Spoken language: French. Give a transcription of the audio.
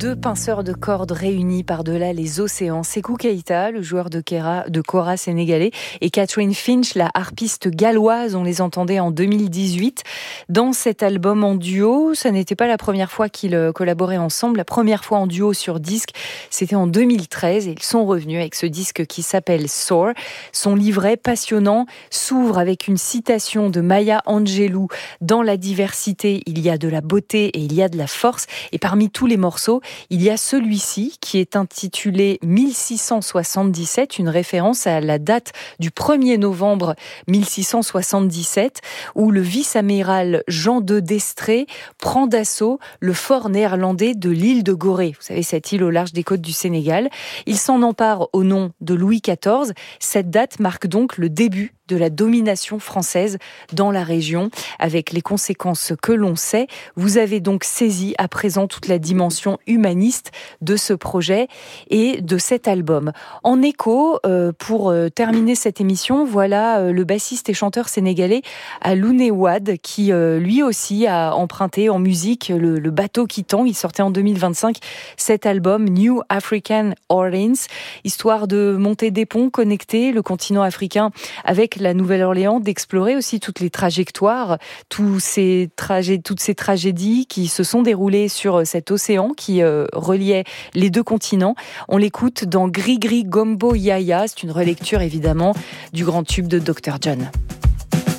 Deux pinceurs de cordes réunis par-delà les océans. Sékou Keïta, le joueur de kora sénégalais, et Catherine Finch, la harpiste galloise. On les entendait en 2018. Dans cet album en duo, ça n'était pas la première fois qu'ils collaboraient ensemble. La première fois en duo sur disque, c'était en 2013. Et ils sont revenus avec ce disque qui s'appelle Soar. Son livret passionnant s'ouvre avec une citation de Maya Angelou. Dans la diversité, il y a de la beauté et il y a de la force. Et parmi tous les morceaux, il y a celui-ci qui est intitulé 1677, une référence à la date du 1er novembre 1677, où le vice-amiral Jean de Destrée prend d'assaut le fort néerlandais de l'île de Gorée. Vous savez, cette île au large des côtes du Sénégal. Il s'en empare au nom de Louis XIV. Cette date marque donc le début de la domination française dans la région, avec les conséquences que l'on sait. Vous avez donc saisi à présent toute la dimension humaniste de ce projet et de cet album. En écho, pour terminer cette émission, voilà le bassiste et chanteur sénégalais Aloune Wade, qui lui aussi a emprunté en musique le bateau qui tangue. Il sortait en 2025 cet album New African Orleans, histoire de monter des ponts, connecter le continent africain avec la Nouvelle-Orléans, d'explorer aussi toutes les trajectoires, toutes ces tragédies qui se sont déroulées sur cet océan qui reliait les deux continents. On l'écoute dans Gris Gris Gombo Yaya, c'est une relecture évidemment du grand tube de Dr. John.